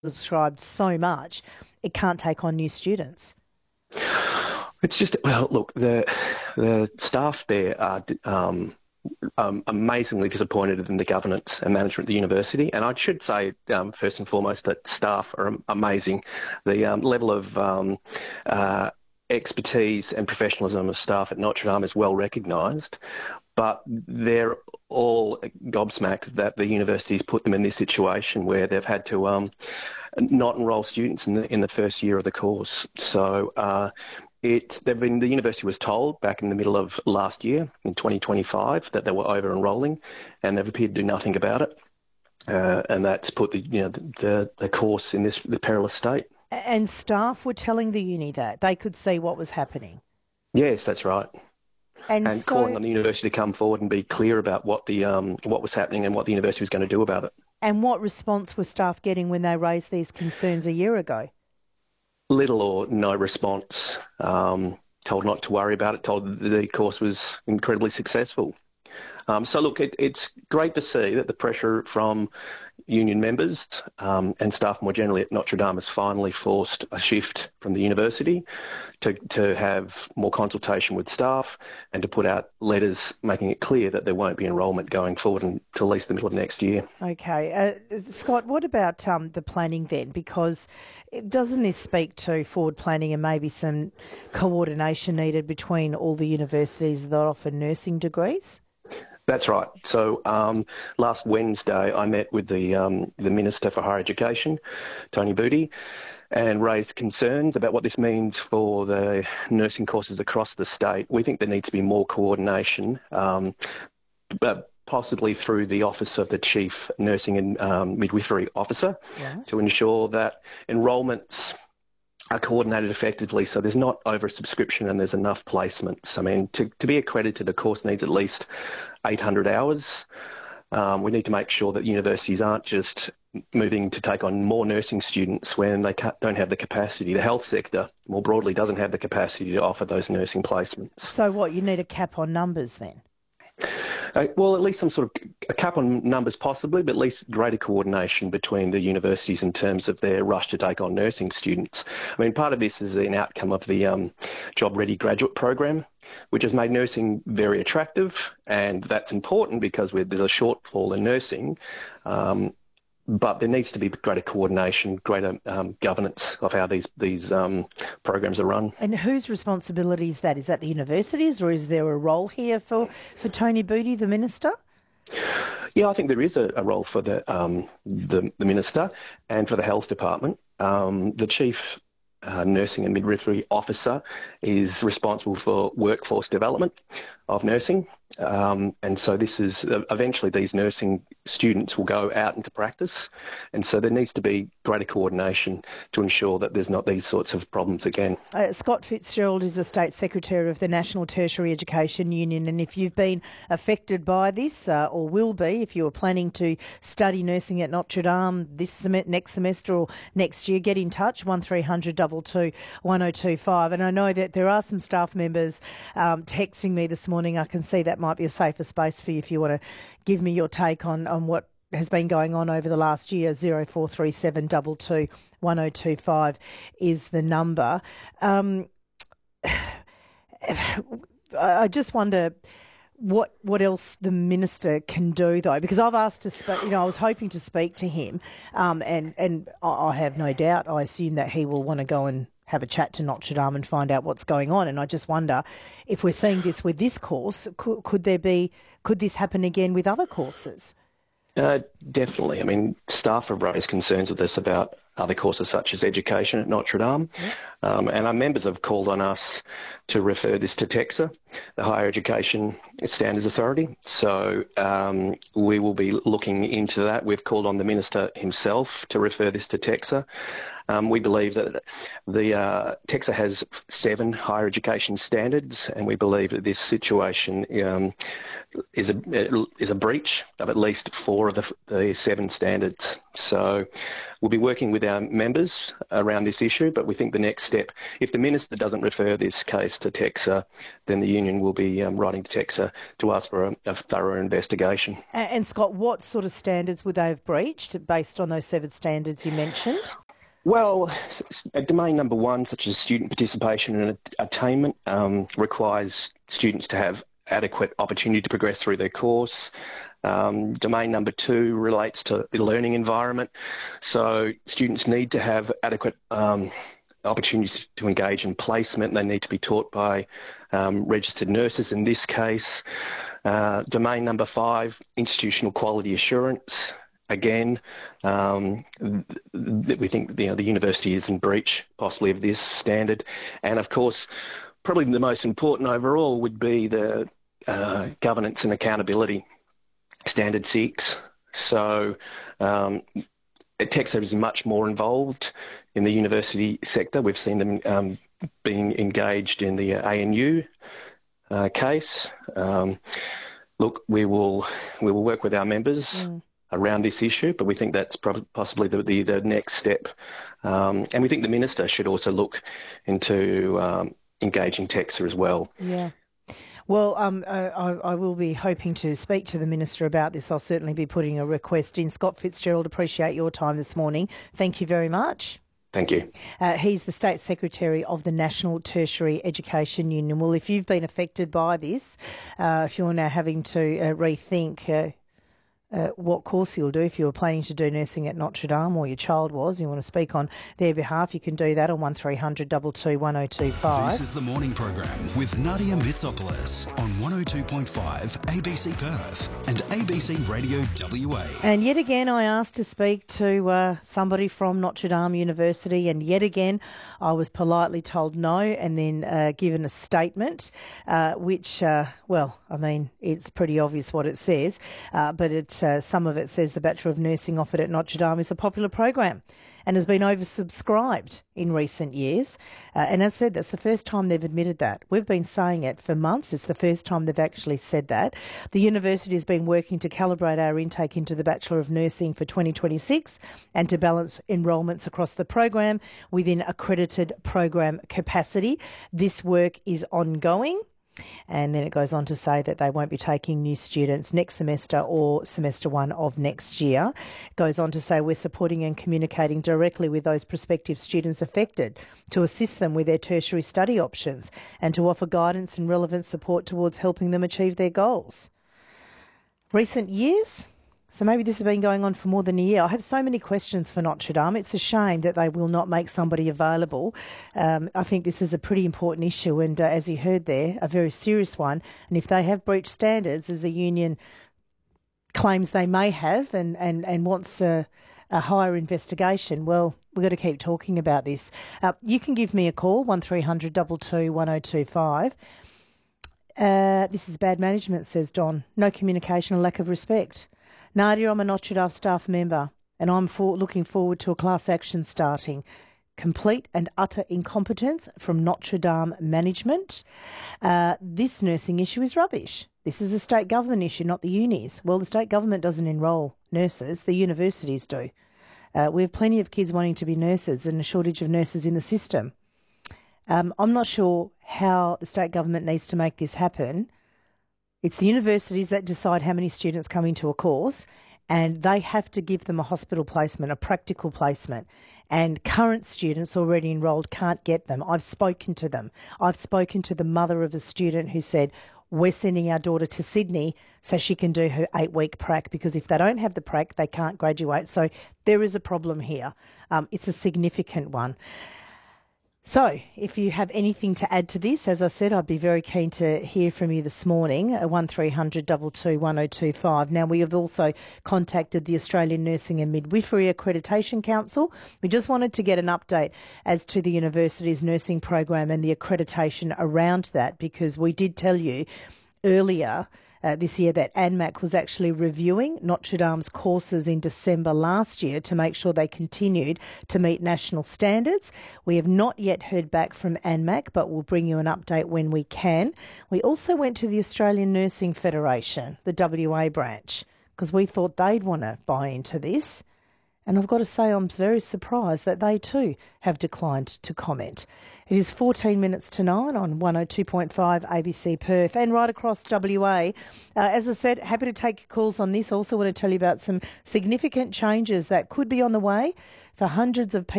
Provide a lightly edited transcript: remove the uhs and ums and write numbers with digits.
subscribed so much, it can't take on new students. It's just, well, look, the staff there are amazingly disappointed in the governance and management of the university. And I should say, first and foremost, that staff are amazing. The level of expertise and professionalism of staff at Notre Dame is well recognised, but they're all gobsmacked that the university's put them in this situation where they've had to not enrol students in the first year of the course. So the university was told back in the middle of last year, in 2025, that they were over enrolling, and they've appeared to do nothing about it. And that's put the course in the perilous state. And staff were telling the uni that they could see what was happening. Yes, that's right. And calling on the university to come forward and be clear about what was happening and what the university was going to do about it. And what response were staff getting when they raised these concerns a year ago? Little or no response. Told not to worry about it, told the course was incredibly successful. So look, it's great to see that the pressure from union members and staff more generally at Notre Dame has finally forced a shift from the university to have more consultation with staff and to put out letters making it clear that there won't be enrolment going forward until at least the middle of next year. Okay. Scott, what about the planning then? Because doesn't this speak to forward planning and maybe some coordination needed between all the universities that offer nursing degrees? That's right. So last Wednesday, I met with the Minister for Higher Education, Tony Budi, and raised concerns about what this means for the nursing courses across the state. We think there needs to be more coordination, but possibly through the Office of the Chief Nursing and Midwifery Officer, to ensure that enrolments are coordinated effectively so there's not oversubscription and there's enough placements. I mean, to be accredited, a course needs at least 800 hours. We need to make sure that universities aren't just moving to take on more nursing students when they don't have the capacity. The health sector, more broadly, doesn't have the capacity to offer those nursing placements. So what, you need a cap on numbers then? Well, at least some sort of a cap on numbers possibly, but at least greater coordination between the universities in terms of their rush to take on nursing students. I mean, part of this is an outcome of the Job Ready Graduate Program, which has made nursing very attractive, and that's important because there's a shortfall in nursing. But there needs to be greater coordination, greater governance of how these programs are run. And whose responsibility is that? Is that the universities, or is there a role here for Tony Budi, the minister? Yeah, I think there is a role for the minister and for the health department. The chief nursing and midwifery officer is responsible for workforce development of nursing. And so this is eventually these nursing students will go out into practice. And so there needs to be greater coordination to ensure that there's not these sorts of problems again. Scott Fitzgerald is the State Secretary of the National Tertiary Education Union. And if you've been affected by this or will be, if you're planning to study nursing at Notre Dame next semester or next year, get in touch, 1300 22 1025. And I know that there are some staff members texting me this morning. I can see that might be a safer space for you if you want to give me your take on what has been going on over the last year. 0437 22 1025 is the number. I just wonder what else the minister can do, though, because I've asked to I was hoping to speak to him, and I have no doubt, I assume that he will want to go and have a chat to Notre Dame and find out what's going on. And I just wonder if we're seeing this with this course, could this happen again with other courses? Definitely. I mean, staff have raised concerns with us about other courses such as education at Notre Dame. And our members have called on us to refer this to TEQSA, the Higher Education Standards Authority. So we will be looking into that. We've called on the Minister himself to refer this to TEQSA. We believe that the TEQSA has 7 higher education standards, and we believe that this situation is a breach of at least 4 of the 7 standards. So we'll be working with with our members around this issue, but we think the next step, if the Minister doesn't refer this case to TEQSA, then the union will be writing to TEQSA to ask for a thorough investigation. And Scott, what sort of standards would they have breached based on those 7 standards you mentioned? Well, domain number 1, such as student participation and attainment, requires students to have adequate opportunity to progress through their course. Domain number 2 relates to the learning environment. So students need to have adequate opportunities to engage in placement. They need to be taught by registered nurses in this case. Domain number 5, institutional quality assurance. Again, we think the university is in breach possibly of this standard. And of course, probably the most important overall would be the governance and accountability, standard 6. So TEQSA is much more involved in the university sector. We've seen them being engaged in the ANU case. Look, we will work with our members around this issue, but we think that's possibly the next step. And we think the Minister should also look into engaging TEQSA as well. Yeah. Well, I will be hoping to speak to the Minister about this. I'll certainly be putting a request in. Scott Fitzgerald, appreciate your time this morning. Thank you very much. Thank you. He's the State Secretary of the National Tertiary Education Union. Well, if you've been affected by this, if you're now having to rethink what course you'll do, if you were planning to do nursing at Notre Dame or your child was, you want to speak on their behalf, you can do that on 1300 22 1025. This is the morning program with Nadia Mitsopoulos on 102.5 ABC Perth and ABC Radio WA. And yet again, I asked to speak to somebody from Notre Dame University, and yet again, I was politely told no and then given a statement, which, it's pretty obvious what it says, but some of it says the Bachelor of Nursing offered at Notre Dame is a popular program and has been oversubscribed in recent years. And as I said, that's the first time they've admitted that. We've been saying it for months. It's the first time they've actually said that. The university has been working to calibrate our intake into the Bachelor of Nursing for 2026 and to balance enrolments across the program within accredited program capacity. This work is ongoing. And then it goes on to say that they won't be taking new students next semester or semester 1 of next year. It goes on to say we're supporting and communicating directly with those prospective students affected to assist them with their tertiary study options and to offer guidance and relevant support towards helping them achieve their goals. Recent years? So maybe this has been going on for more than a year. I have so many questions for Notre Dame. It's a shame that they will not make somebody available. I think this is a pretty important issue and, as you heard there, a very serious one. And if they have breached standards, as the union claims they may have and wants a higher investigation, well, we've got to keep talking about this. You can give me a call, 1300 22 1025. This is bad management, says Don. No communication or lack of respect. Nadia, I'm a Notre Dame staff member and I'm looking forward to a class action starting. Complete and utter incompetence from Notre Dame management. This nursing issue is rubbish. This is a state government issue, not the unis. Well, the state government doesn't enrol nurses, the universities do. We have plenty of kids wanting to be nurses and a shortage of nurses in the system. I'm not sure how the state government needs to make this happen. It's the universities that decide how many students come into a course and they have to give them a hospital placement, a practical placement. And current students already enrolled can't get them. I've spoken to them. I've spoken to the mother of a student who said, we're sending our daughter to Sydney so she can do her 8-week prac because if they don't have the prac, they can't graduate. So there is a problem here. It's a significant one. So if you have anything to add to this, as I said, I'd be very keen to hear from you this morning, 1300 22 1025. Now, we have also contacted the Australian Nursing and Midwifery Accreditation Council. We just wanted to get an update as to the university's nursing program and the accreditation around that, because we did tell you earlier this year that ANMAC was actually reviewing Notre Dame's courses in December last year to make sure they continued to meet national standards. We have not yet heard back from ANMAC, but we'll bring you an update when we can. We also went to the Australian Nursing Federation, the WA branch, because we thought they'd want to buy into this. And I've got to say I'm very surprised that they too have declined to comment. It is 14 minutes to 9 on 102.5 ABC Perth and right across WA. As I said, happy to take your calls on this. Also want to tell you about some significant changes that could be on the way for hundreds of people